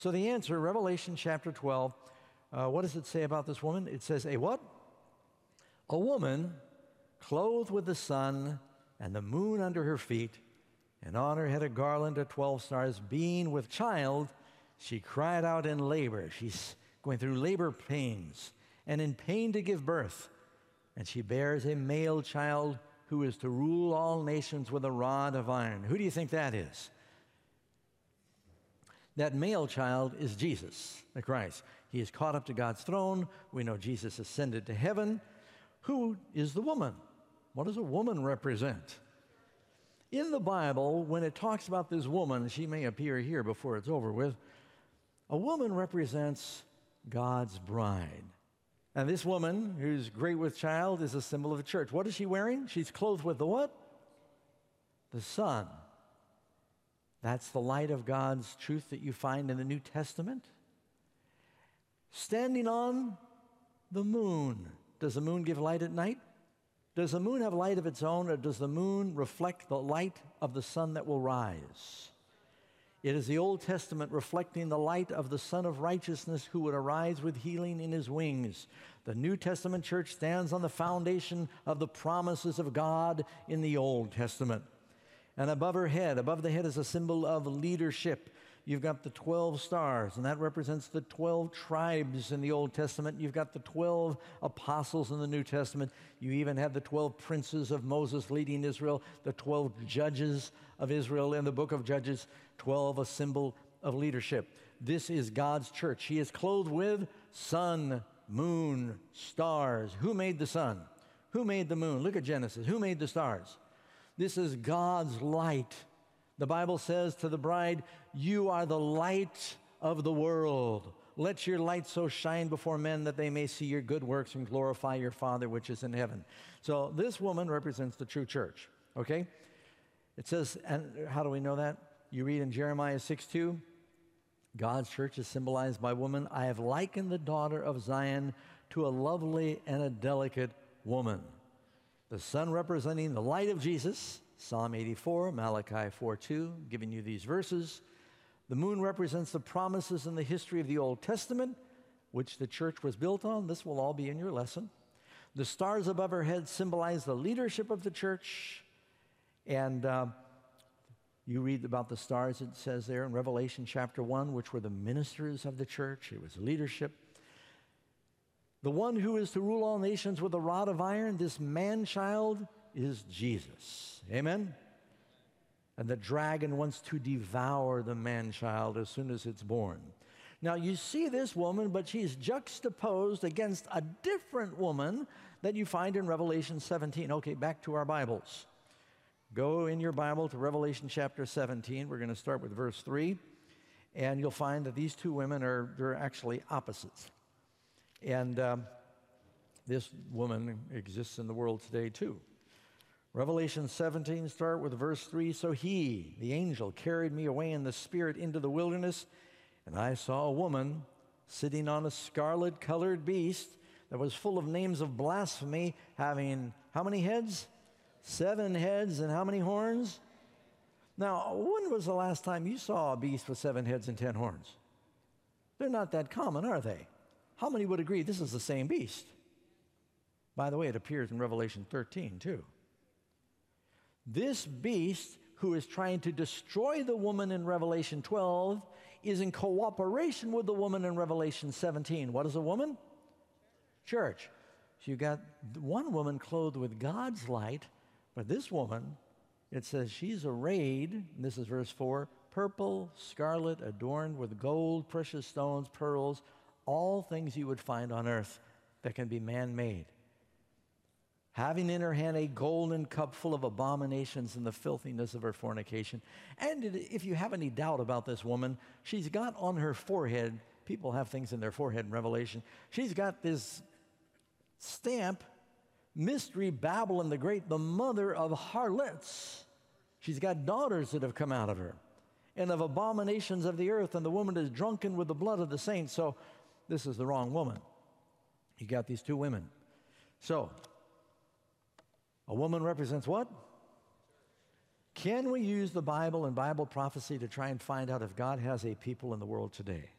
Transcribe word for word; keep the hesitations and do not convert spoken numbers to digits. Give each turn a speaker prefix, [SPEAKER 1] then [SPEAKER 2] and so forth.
[SPEAKER 1] So the answer, Revelation chapter twelve, uh, what does it say about this woman? It says, a what? A woman clothed with the sun and the moon under her feet, and on her head a garland of twelve stars. Being with child, she cried out in labor. She's going through labor pains and in pain to give birth. And she bears a male child who is to rule all nations with a rod of iron. Who do you think that is? That male child is Jesus, the Christ. He is caught up to God's throne. We know Jesus ascended to heaven. Who is the woman? What does a woman represent? In the Bible, when it talks about this woman, she may appear here before it's over with, a woman represents God's bride. And this woman, who's great with child, is a symbol of the church. What is she wearing? She's clothed with the what? The sun. That's the light of God's truth that you find in the New Testament. Standing on the moon. Does the moon give light at night? Does the moon have light of its own, or does the moon reflect the light of the sun that will rise? It is the Old Testament reflecting the light of the Son of Righteousness who would arise with healing in his wings. The New Testament church stands on the foundation of the promises of God in the Old Testament. And above her head, above the head is a symbol of leadership. You've got the twelve stars, and that represents the twelve tribes in the Old Testament. You've got the twelve apostles in the New Testament. You even have the twelve princes of Moses leading Israel, the twelve judges of Israel in the book of Judges, twelve, a symbol of leadership. This is God's church. He is clothed with sun, moon, stars. Who made the sun? Who made the moon? Look at Genesis. Who made the stars? This is God's light. The Bible says to the bride, you are the light of the world. Let your light so shine before men that they may see your good works and glorify your Father which is in heaven. So this woman represents the true church, okay? It says, and how do we know that? You read in Jeremiah six two, God's church is symbolized by woman. I have likened the daughter of Zion to a lovely and a delicate woman. The sun representing the light of Jesus, Psalm eighty-four, Malachi four two, giving you these verses. The moon represents the promises in the history of the Old Testament, which the church was built on. This will all be in your lesson. The stars above her head symbolize the leadership of the church. And uh, you read about the stars, it says there in Revelation chapter one, which were the ministers of the church. It was leadership. The one who is to rule all nations with a rod of iron, this man-child, is Jesus. Amen? And the dragon wants to devour the man-child as soon as it's born. Now, you see this woman, but she's juxtaposed against a different woman that you find in Revelation seventeen. Okay, back to our Bibles. Go in your Bible to Revelation chapter seventeen. We're going to start with verse three. And you'll find that these two women are they're actually opposites. And um, this woman exists in the world today too. Revelation seventeen, start with verse three. So he, the angel, carried me away in the spirit into the wilderness, and I saw a woman sitting on a scarlet-colored beast that was full of names of blasphemy, having how many heads? Seven heads, and how many horns? Now, when was the last time you saw a beast with seven heads and ten horns? They're not that common, are they? How many would agree this is the same beast? By the way, it appears in Revelation thirteen, too. This beast, who is trying to destroy the woman in Revelation twelve, is in cooperation with the woman in Revelation seventeen. What is a woman? Church. So you got one woman clothed with God's light, but this woman, it says she's arrayed, and this is verse four, purple, scarlet, adorned with gold, precious stones, pearls, all things you would find on earth that can be man-made. Having in her hand a golden cup full of abominations and the filthiness of her fornication. And if you have any doubt about this woman, she's got on her forehead, people have things in their forehead in Revelation, she's got this stamp, Mystery Babylon the Great, the mother of harlots. She's got daughters that have come out of her, and of abominations of the earth, and the woman is drunken with the blood of the saints. So this is the wrong woman. You got these two women. So a woman represents what? Can we use the Bible and Bible prophecy to try and find out if God has a people in the world today?